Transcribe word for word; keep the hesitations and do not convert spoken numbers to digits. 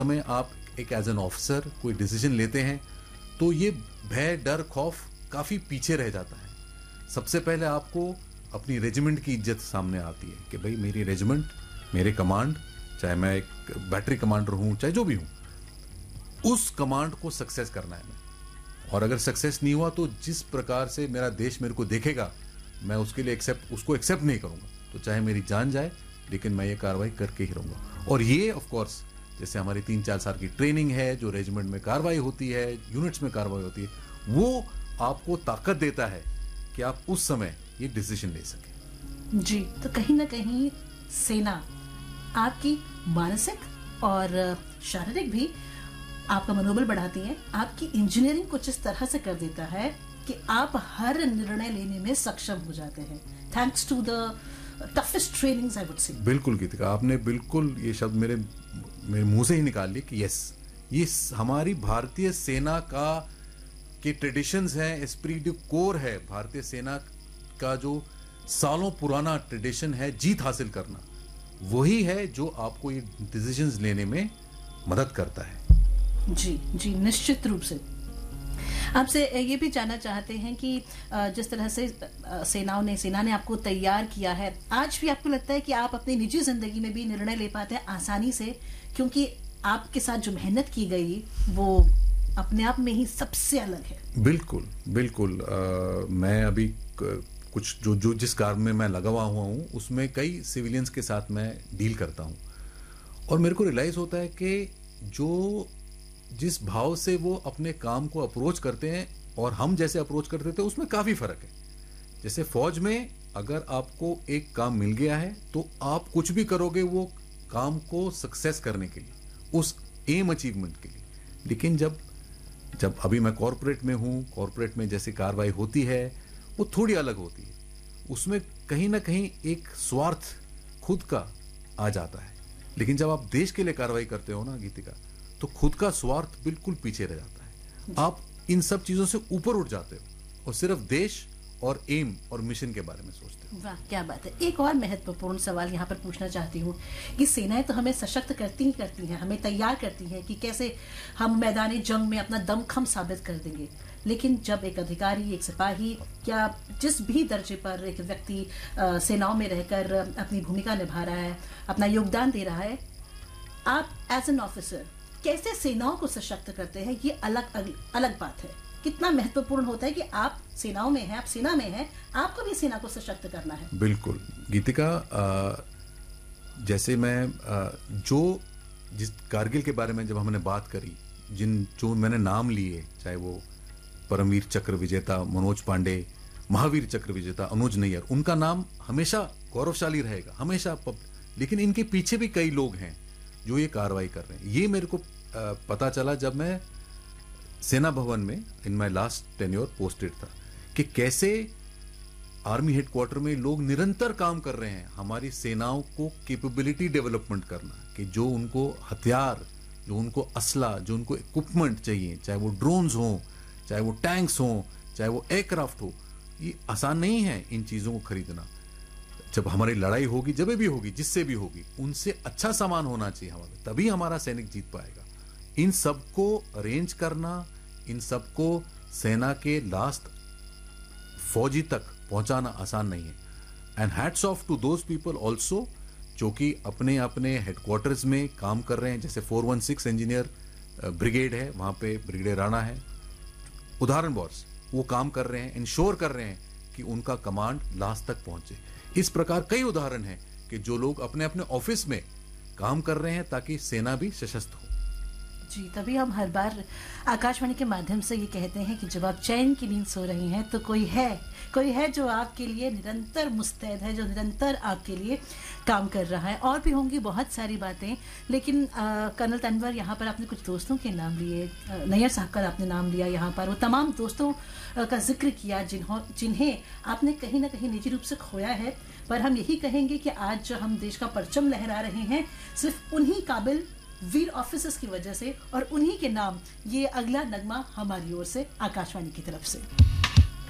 समय आप एक एज एन ऑफिसर कोई डिसीजन लेते हैं तो ये भय, डर, खौफ काफ़ी पीछे रह जाता है। सबसे पहले आपको अपनी रेजिमेंट की इज्जत सामने आती है कि भाई मेरी रेजिमेंट, मेरे कमांड, चाहे मैं एक बैटरी कमांडर हूँ, चाहे जो भी हूँ, उस कमांड को सक्सेस करना है मैं। और अगर सक्सेस नहीं हुआ तो जिस प्रकार से मेरा देश मेरे को देखेगा, मैं उसके लिए एक्सेप्ट उसको एक्सेप्ट नहीं करूँगा। तो चाहे मेरी जान जाए, लेकिन मैं ये कार्रवाई करके ही रहूँगा। और ये ऑफ कोर्स जैसे हमारी तीन चार साल की ट्रेनिंग है, जो रेजिमेंट में कार्रवाई होती है, यूनिट्स में कार्रवाई होती है, वो आपको ताकत देता है कि आप उस समय ये डिसीजन ले सकें। जी, तो कहीं ना कहीं सेना आपकी मानसिक और शारीरिक भी आपका मनोबल बढ़ाती है, आपकी इंजीनियरिंग कुछ इस तरह से कर देता है कि आप हर निर्णय लेने में सक्षम हो जाते हैं, thanks to the toughest trainings I would say. बिल्कुल गीतिका, आपने बिल्कुल ये शब्द मेरे मेरे मुंह से ही निकाल लिए कि यस, ये हमारी भारतीय सेना का के ट्रेडिशंस हैं, एस्प्रीट डू कोर है। भारतीय सेना का जो सालों पुराना ट्रेडिशन है जीत हासिल करना, वही है जो आपको ये डिसीजंस लेने में मदद करता है। जी जी, निश्चित रूप से। आपसे ये भी जानना चाहते हैं कि जिस तरह से सेनाओं ने सेना ने आपको तैयार किया है, आज भी आपको लगता है कि आप अपनी निजी जिंदगी में भी निर्णय ले पाते हैं आसानी से, क्योंकि आपके साथ जो मेहनत की गई वो अपने आप में ही सबसे अलग है। बिल्कुल बिल्कुल। आ, मैं अभी कुछ जो जो जिस कार्य में मैं लगा हुआ हूँ उसमें कई सिविलियंस के साथ मैं डील करता हूँ, और मेरे को रियलाइज होता है कि जो जिस भाव से वो अपने काम को अप्रोच करते हैं और हम जैसे अप्रोच करते थे उसमें काफ़ी फ़र्क है। जैसे फौज में अगर आपको एक काम मिल गया है तो आप कुछ भी करोगे वो काम को सक्सेस करने के लिए, उस एम अचीवमेंट के लिए। लेकिन जब जब अभी मैं कॉरपोरेट में हूँ, कॉरपोरेट में जैसे कार्रवाई होती है वो थोड़ी अलग होती है। उसमें कहीं ना कहीं एक स्वार्थ खुद का आ जाता है। लेकिन जब आप देश के लिए कार्रवाई करते हो ना गीतिका, तो खुद का स्वार्थ बिल्कुल पीछे रह जाता है। आप इन सब चीजों से ऊपर उठ जाते हो और सिर्फ देश और एम और मिशन के बारे में सोचते हो। वाह, क्या बात है। एक और महत्वपूर्ण सवाल यहाँ पर पूछना चाहती हूँ कि सेनाएं तो हमें सशक्त करती ही करती हैं, हमें तैयार करती हैं कि कैसे हम मैदानी जंग में अपना दमखम साबित कर देंगे। लेकिन जब एक अधिकारी, एक सिपाही या जिस भी दर्जे पर एक व्यक्ति सेनाओं में रहकर अपनी भूमिका निभा रहा है, अपना योगदान दे रहा है, आप एज एन ऑफिसर कैसे सेनाओं को सशक्त करते हैं, ये अलग अलग, अलग बात है। कितना महत्वपूर्ण होता है कि आप सेनाओं में हैं, आप सेना में हैं, आपको भी सेना को सशक्त करना है। बिल्कुल गीतिका, जैसे मैं आ, जो जिस कारगिल के बारे में जब हमने बात करी, जिन जो मैंने नाम लिए, चाहे वो परमवीर चक्र विजेता मनोज पांडे, महावीर चक्र विजेता अनुज नैयर, उनका नाम हमेशा गौरवशाली रहेगा, हमेशा। लेकिन इनके पीछे भी कई लोग हैं जो ये कार्रवाई कर रहे हैं। ये मेरे को आ, पता चला जब मैं सेना भवन में इन माई लास्ट टेन्योर पोस्टेड था, कि कैसे आर्मी हेडक्वार्टर में लोग निरंतर काम कर रहे हैं हमारी सेनाओं को कैपेबिलिटी डेवलपमेंट करना, कि जो उनको हथियार, जो उनको असला, जो उनको इक्विपमेंट चाहिए, चाहे वो ड्रोन्स हों, चाहे वो टैंक्स हों, चाहे वो एयरक्राफ्ट हो, ये आसान नहीं है इन चीज़ों को खरीदना। जब हमारी लड़ाई होगी, जब भी होगी, जिससे भी होगी, उनसे अच्छा सामान होना चाहिए हमारा, तभी हमारा सैनिक जीत पाएगा। इन सबको अरेंज करना, इन सबको सेना के लास्ट फौजी तक पहुंचाना आसान नहीं है। And hats off to those people also जो कि अपने अपने हेडक्वार्टर्स में काम कर रहे हैं। जैसे four one six engineer brigade है, वहाँ पे ब्रिगेडियर राणा है, उदाहरण बॉस, वो काम कर रहे हैं, इंश्योर कर रहे हैं कि उनका कमांड लास्ट तक पहुंचे। इस प्रकार कई उदाहरण हैं कि जो लोग अपने अपने ऑफिस में काम कर रहे हैं ताकि सेना भी सशक्त हो। जी, तभी हम हर बार आकाशवाणी के माध्यम से ये कहते हैं कि जब आप चैन की नींद सो रही हैं तो कोई है कोई है जो आपके लिए निरंतर मुस्तैद है, जो निरंतर आपके लिए काम कर रहा है। और भी होंगी बहुत सारी बातें, लेकिन कर्नल तनवर, यहाँ पर आपने कुछ दोस्तों के नाम लिए, नैयर साहब का आपने नाम लिया, यहाँ पर वो तमाम दोस्तों का जिक्र किया जिन्हों जिन्हें आपने कहीं ना कहीं निजी रूप से खोया है। पर हम यही कहेंगे कि आज जो हम देश का परचम लहरा रहे हैं, सिर्फ उन्हीं काबिल वीर ऑफिसर्स की वजह से, और उन्हीं के नाम ये अगला नगमा हमारी ओर से आकाशवाणी की तरफ से।